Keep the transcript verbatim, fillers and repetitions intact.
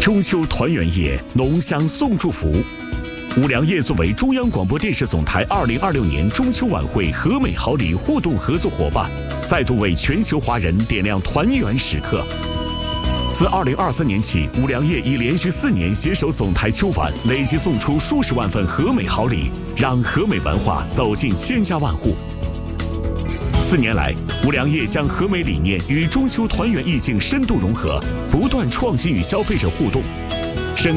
中秋团圆夜，浓香送祝福。五粮液作为中央广播电视总台二零二六年中秋晚会和美好礼互动合作伙伴，再度为全球华人点亮团圆时刻。自二零二三年起，五粮液已连续四年携手总台秋晚，累计送出数十万份和美好礼，让和美文化走进千家万户。四年来，五粮液将和美理念与中秋团圆意境深度融合，不断创新与消费者互动，